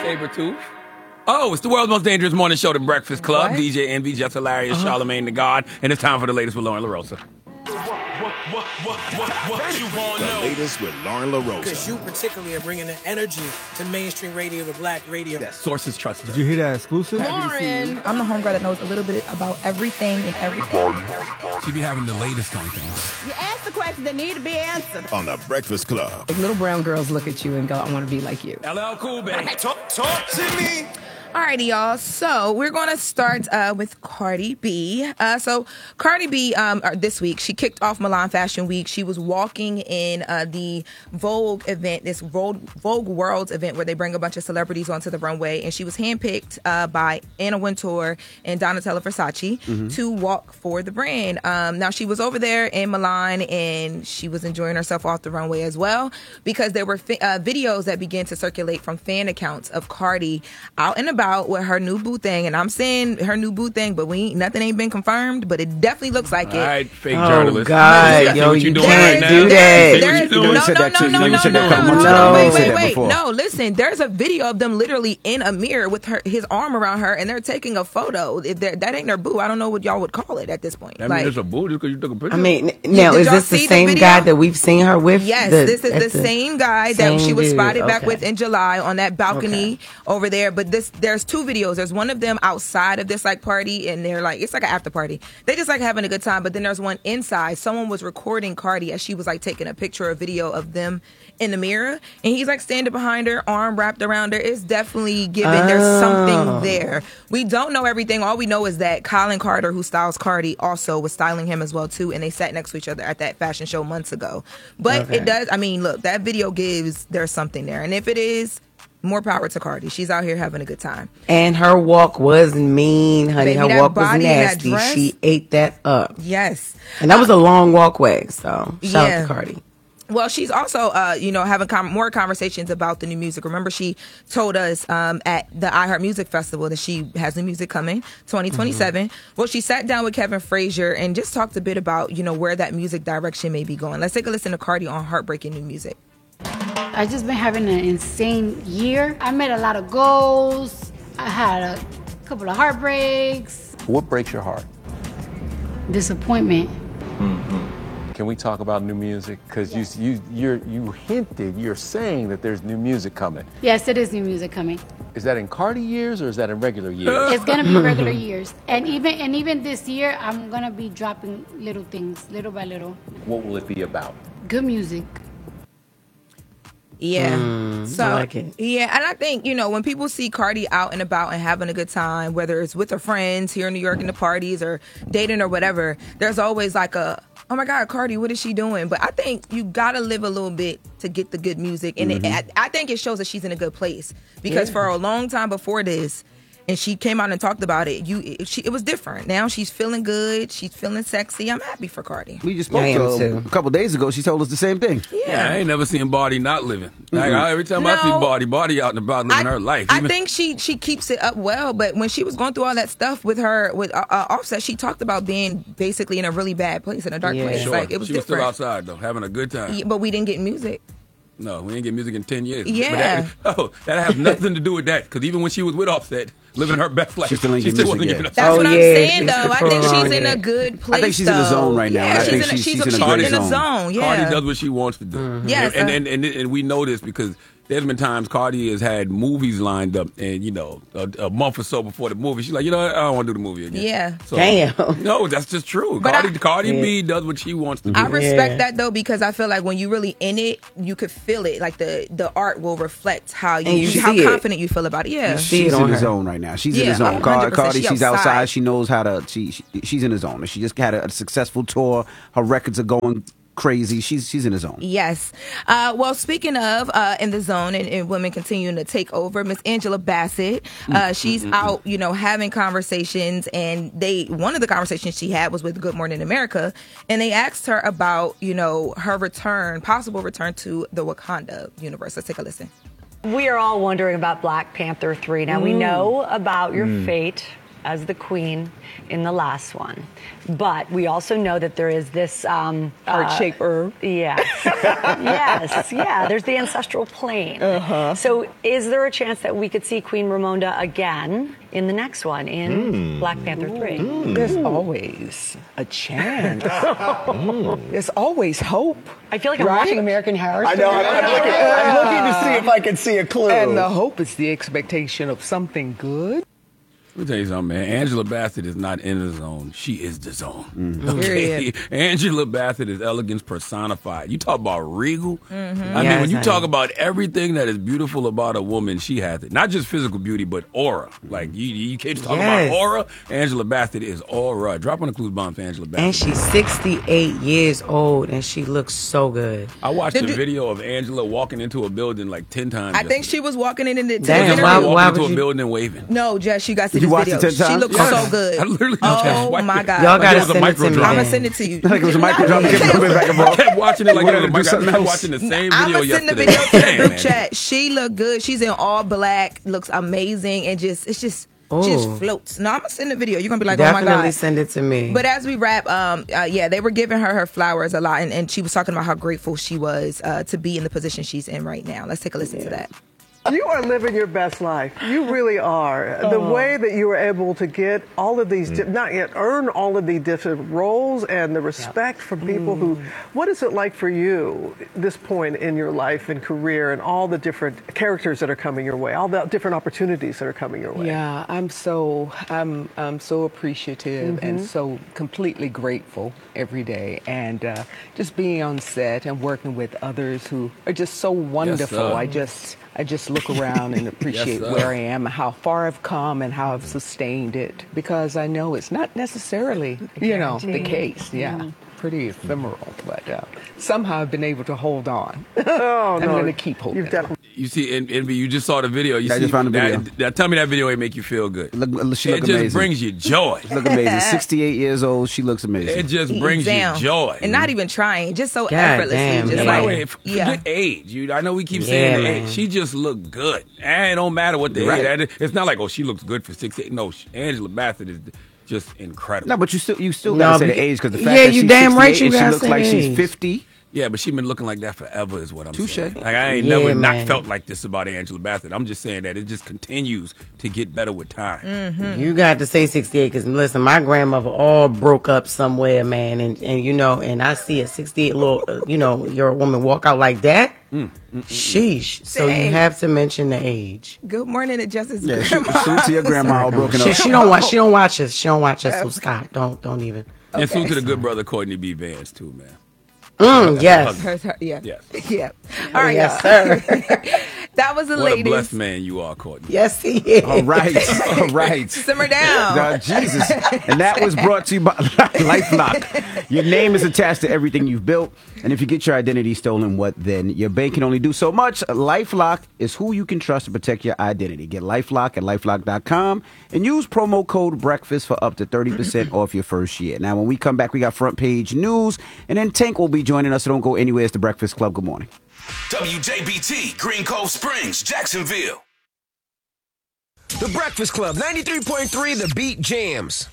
Sabretooth. Oh, it's the world's most dangerous morning show, The Breakfast Club. What? DJ Envy, Just Hilarious, Charlamagne the God, and it's time for the latest with Lauren LaRosa. What you want to know? The latest with Lauren LaRosa. Because you particularly are bringing the energy to mainstream radio, the black radio. That sources trusted. Did you hear that exclusive? Lauren. I'm the homegirl that knows a little bit about everything and everything. She be having the latest on things. You ask the questions that need to be answered. On The Breakfast Club. Like little brown girls look at you and go, I want to be like you. LL Cool, baby. Talk to me. Alrighty, y'all. So we're going to start with Cardi B. So Cardi B, this week, she kicked off Milan Fashion Week. She was walking in the Vogue event, this Vogue Worlds event where they bring a bunch of celebrities onto the runway. And she was handpicked by Anna Wintour and Donatella Versace to walk for the brand. Now, she was over there in Milan and she was enjoying herself off the runway as well because there were videos that began to circulate from fan accounts of Cardi out and about with her new boo thing, and I'm saying her new boo thing, but nothing ain't been confirmed, but it definitely looks like it. All right, fake journalist. Oh, God. Yo, you can't do that. No, listen, there's a video of them literally in a mirror with his arm around her, and they're taking a photo. That ain't their boo. I don't know what y'all would call it at this point. I mean, it's a boo just because you took a picture. I mean, now, is this the same guy that we've seen her with? Yes, this is the same guy that she was spotted back with in July on that balcony over there, but there's two videos. There's one of them outside of this like party, and they're like, it's like an after party. They just like having a good time. But then there's one inside. Someone was recording Cardi as she was like taking a picture or video of them in the mirror, and he's like standing behind her, arm wrapped around her. It's definitely given there's something there. We don't know everything. All we know is that Colin Carter, who styles Cardi, also was styling him as well too, and they sat next to each other at that fashion show months ago. But it does. I mean, look, that video gives there's something there, and if it is, more power to Cardi. She's out here having a good time. And her walk was mean, honey. Baby, her walk was nasty. She ate that up. Yes. And that was a long walkway, so shout out to Cardi. Well, she's also, having more conversations about the new music. Remember, she told us at the iHeart Music Festival that she has new music coming, 2027. Well, she sat down with Kevin Frazier and just talked a bit about, where that music direction may be going. Let's take a listen to Cardi on Heartbreaking New Music. I just been having an insane year. I made a lot of goals. I had a couple of heartbreaks. What breaks your heart? Disappointment. Can we talk about new music? Because you hinted, you're saying that there's new music coming. Yes, it is new music coming. Is that in Cardi years or is that in regular years? It's gonna be regular years, and even this year, I'm gonna be dropping little things, little by little. What will it be about? Good music. Yeah. So, I like it. Yeah, and I think, when people see Cardi out and about and having a good time, whether it's with her friends here in New York in the parties or dating or whatever, there's always like oh my God, Cardi, what is she doing? But I think you gotta live a little bit to get the good music. And I think it shows that she's in a good place. Because for a long time before this, and she came out and talked about it, it was different. Now she's feeling good. She's feeling sexy. I'm happy for Cardi. We just spoke to her a couple days ago. She told us the same thing. Yeah, I ain't never seen Barty not living. Like, every time I see Barty out and about living her life. I think she keeps it up well, but when she was going through all that stuff with Offset, she talked about being basically in a really bad place, in a dark place. Sure. Like, it was she different. was still outside, though, having a good time. Yeah, but we didn't get music. No, we didn't get music in 10 years. Yeah. That has nothing to do with that, because even when she was with Offset, living her best life, she still wasn't giving us. That's what I'm saying, though. I think she's in a good place. I think she's in the zone right now. Yeah, I think she's in a great zone. Yeah. Cardi does what she wants to do. Yes. And we know this because there's been times Cardi has had movies lined up, and a month or so before the movie, she's like, I don't want to do the movie again. Yeah. So, damn. No, that's just true. But Cardi B does what she wants to do. I respect that though, because I feel like when you really in it, you could feel it. Like the art will reflect how confident you feel about it. Yeah. She's in the zone right now. She's in the zone. Cardi, she's outside. outside. She knows how to. She's in the zone. She just had a successful tour. Her records are going crazy. She's in the zone. Yes. Well, speaking of in the zone and women continuing to take over, Miss Angela Bassett, she's out, having conversations, and one of the conversations she had was with Good Morning America, and they asked her about, her possible return to the Wakanda universe. Let's take a listen. We are all wondering about Black Panther 3. Now, we know about your fate as the queen in the last one. But we also know that there is this heart-shaped herb. Yeah. Yes. Yeah. There's the ancestral plane. So is there a chance that we could see Queen Ramonda again in the next one in Black Panther 3? There's always a chance. There's always hope. I feel like I'm watching American Horror I Story. know. I'm looking to see if I can see a clue. And the hope is the expectation of something good. Let me tell you something, man. Angela Bassett is not in the zone. She is the zone. Okay? Angela Bassett is elegance personified. You talk about regal. I mean, when you talk about everything that is beautiful about a woman, she has it. Not just physical beauty, but aura. Like, you can't talk about aura. Angela Bassett is aura. Drop on the clues bomb for Angela Bassett. And she's 68 years old, and she looks so good. I watched a video of Angela walking into a building like 10 times. I think she was walking into a building and waving. No, Jess, you got to see You this watched video. it 10 times? She looks so good. I literally my God. Y'all gotta send it to me. I'm going to send it to you. Like it was a micro drop. I kept watching it like it was a micro. I kept watching the same video yesterday. I'm going to send the video to the group chat. She looked good. She's in all black. Looks amazing. And it's just floats. No, I'm going to send the video. You're going to be like, Definitely oh my God. Send it to me. But as we wrap, they were giving her flowers a lot. And she was talking about how grateful she was to be in the position she's in right now. Let's take a listen to that. You are living your best life. You really are. The way that you were able to get all of these, not yet earn all of the different roles and the respect from people who, what is it like for you, this point in your life and career and all the different characters that are coming your way, all the different opportunities that are coming your way? Yeah, I'm so appreciative and so completely grateful every day. And just being on set and working with others who are just so wonderful. I just look around and appreciate where I am, how far I've come, and how I've sustained it. Because I know it's not necessarily, the case. Yeah, pretty ephemeral, but somehow I've been able to hold on. I'm going to keep holding. You see, Envy, you just saw the video. I just found the video. Tell me that video ain't make you feel good. She look amazing. It just brings you joy. She look amazing. 68 years old. She looks amazing. It just brings you joy. And not even trying. Just so effortlessly. Forget age. I know we keep saying the age. She just looked good. And it don't matter what the age. It's not like, she looks good for 68. No, Angela Bassett is just incredible. No, but you still gotta say the age, because the fact that she's 68 and she looks like she's 50. Yeah, but she's been looking like that forever is what I'm Touché. saying. Like, I ain't never not felt like this about Angela Bassett. I'm just saying that it just continues to get better with time. You got to say 68, because listen, my grandmother all broke up somewhere, man. And I see a 68 you're a woman walk out like that. Sheesh. So you have to mention the age. Good morning to Justice. Yeah, salute to your grandma all broken up. She don't watch us. She don't watch us. So stop. Don't even. And salute to the good brother Courtney B. Vance too, man. Yes. Yeah. All right, yes, sir. That was the what latest. What a blessed man you are, Courtney. Yes, he is. All right. Simmer down. Jesus. And that was brought to you by LifeLock. Your name is attached to everything you've built. And if you get your identity stolen, what then? Your bank can only do so much. LifeLock is who you can trust to protect your identity. Get LifeLock at LifeLock.com and use promo code BREAKFAST for up to 30% off your first year. Now, when we come back, we got front page news. And then Tank will be joining us, so don't go anywhere. It's The Breakfast Club. Good morning. WJBT, Green Cove Springs, Jacksonville. The Breakfast Club, 93.3, The Beat Jams.